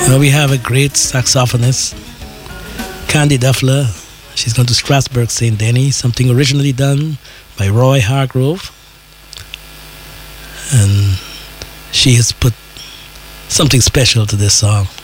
We have a great saxophonist, Candy Duffler. She's gone to Strasbourg St. Denis, something originally done by Roy Hargrove. And she has put something special to this song.